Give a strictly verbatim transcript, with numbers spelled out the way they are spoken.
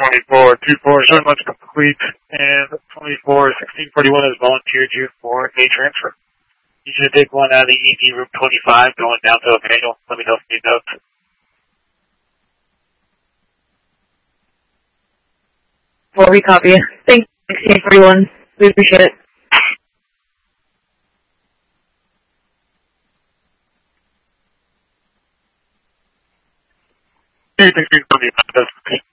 twenty-four two four, showing much complete, and twenty-four sixteen forty-one has volunteered you for a transfer. You should take one out of the E D room twenty-five going down to a manual. Let me know if you need notes. Well, we copy you. Thanks, sixteen forty-one. We appreciate it. Hey, sixteen forty-one.